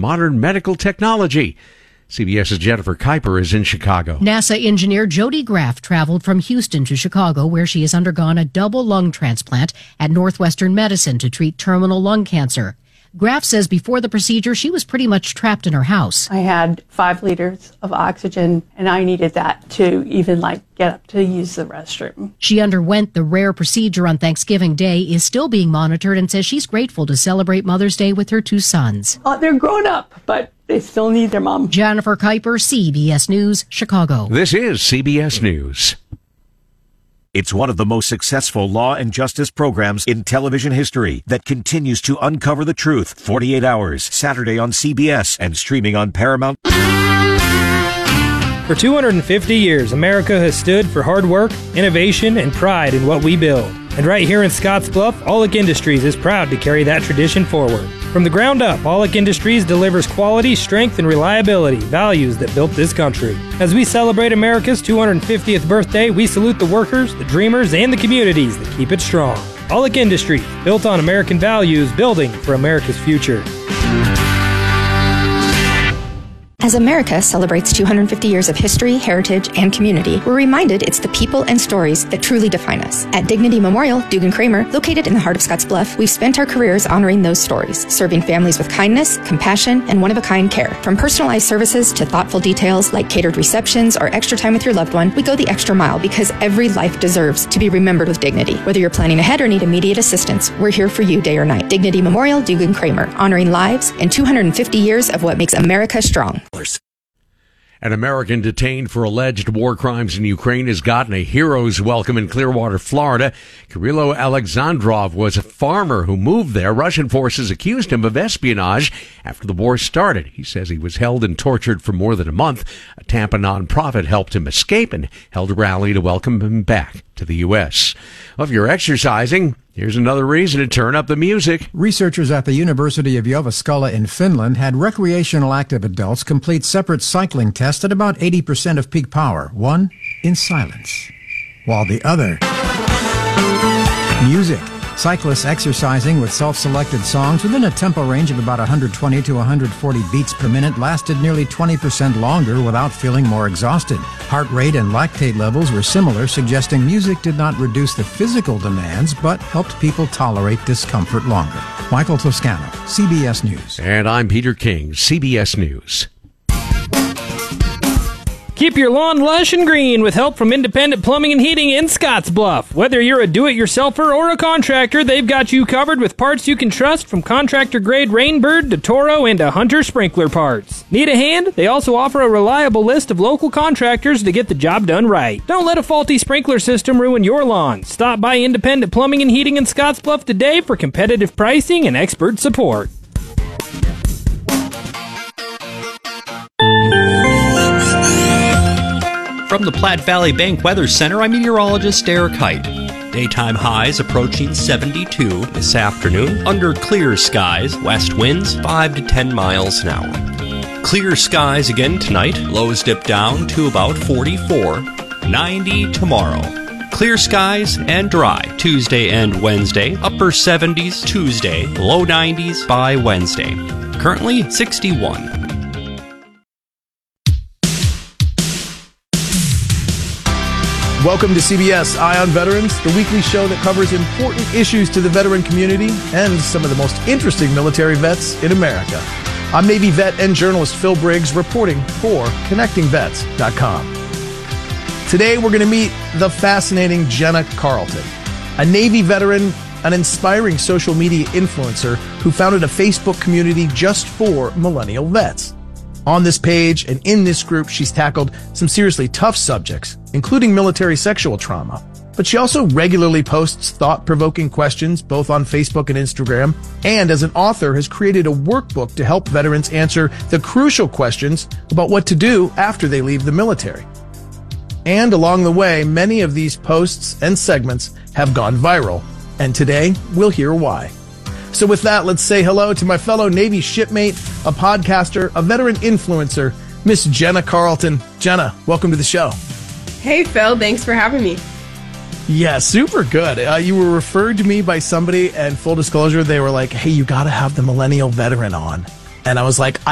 modern medical technology. CBS's Jennifer Kuiper is in Chicago. NASA engineer Jody Graff traveled from Houston to Chicago, where she has undergone a double lung transplant at Northwestern Medicine to treat terminal lung cancer. Graff says before the procedure, she was pretty much trapped in her house. I had 5 liters of oxygen, and I needed that to even get up to use the restroom. She underwent the rare procedure on Thanksgiving Day, is still being monitored, and says she's grateful to celebrate Mother's Day with her 2 sons. They're grown up, but they still need their mom. Jennifer Kuiper, CBS News, Chicago. This is CBS News. It's one of the most successful law and justice programs in television history that continues to uncover the truth. 48 Hours, Saturday on CBS and streaming on Paramount. For 250 years, America has stood for hard work, innovation, and pride in what we build. And right here in Scottsbluff, Aulick Industries is proud to carry that tradition forward. From the ground up, Aulick Industries delivers quality, strength, and reliability, values that built this country. As we celebrate America's 250th birthday, we salute the workers, the dreamers, and the communities that keep it strong. Aulick Industries, built on American values, building for America's future. As America celebrates 250 years of history, heritage, and community, we're reminded it's the people and stories that truly define us. At Dignity Memorial, Dugan Kramer, located in the heart of Scottsbluff, we've spent our careers honoring those stories, serving families with kindness, compassion, and one-of-a-kind care. From personalized services to thoughtful details like catered receptions or extra time with your loved one, we go the extra mile because every life deserves to be remembered with dignity. Whether you're planning ahead or need immediate assistance, we're here for you day or night. Dignity Memorial, Dugan Kramer, honoring lives and 250 years of what makes America strong. An American detained for alleged war crimes in Ukraine has gotten a hero's welcome in Clearwater, Florida. Kirilo Alexandrov was a farmer who moved there. Russian forces accused him of espionage after the war started. He says he was held and tortured for more than a month. A Tampa nonprofit helped him escape and held a rally to welcome him back to the U.S. Well, if you're exercising, here's another reason to turn up the music. Researchers at the University of Jyväskylä in Finland had recreational active adults complete separate cycling tests at about 80% of peak power, one in silence, while the other, music. Cyclists exercising with self-selected songs within a tempo range of about 120 to 140 beats per minute lasted nearly 20% longer without feeling more exhausted. Heart rate and lactate levels were similar, suggesting music did not reduce the physical demands, but helped people tolerate discomfort longer. Michael Toscano, CBS News. And I'm Peter King, CBS News. Keep your lawn lush and green with help from Independent Plumbing and Heating in Scottsbluff. Whether you're a do-it-yourselfer or a contractor, they've got you covered with parts you can trust, from contractor-grade Rainbird to Toro and to Hunter sprinkler parts. Need a hand? They also offer a reliable list of local contractors to get the job done right. Don't let a faulty sprinkler system ruin your lawn. Stop by Independent Plumbing and Heating in Scottsbluff today for competitive pricing and expert support. From the Platte Valley Bank Weather Center, I'm meteorologist Derek Height. Daytime highs approaching 72 this afternoon. Under clear skies, west winds 5 to 10 miles an hour. Clear skies again tonight. Lows dip down to about 44. 90 tomorrow. Clear skies and dry Tuesday and Wednesday. Upper 70s Tuesday. Low 90s by Wednesday. Currently 61. Welcome to CBS Eye on Veterans, the weekly show that covers important issues to the veteran community and some of the most interesting military vets in America. I'm Navy vet and journalist Phil Briggs reporting for ConnectingVets.com. Today we're going to meet the fascinating Jenna Carlton, a Navy veteran, an inspiring social media influencer who founded a Facebook community just for millennial vets. On this page and in this group, she's tackled some seriously tough subjects, including military sexual trauma. But she also regularly posts thought-provoking questions both on Facebook and Instagram, and as an author has created a workbook to help veterans answer the crucial questions about what to do after they leave the military. And along the way, many of these posts and segments have gone viral, and today we'll hear why. So with that, let's say hello to my fellow Navy shipmate, a podcaster, a veteran influencer, Miss Jenna Carlton. Jenna, welcome to the show. Hey, Phil. Thanks for having me. Yeah, super good. You were referred to me by somebody, and full disclosure, they were like, hey, you got to have the millennial veteran on. And I was like,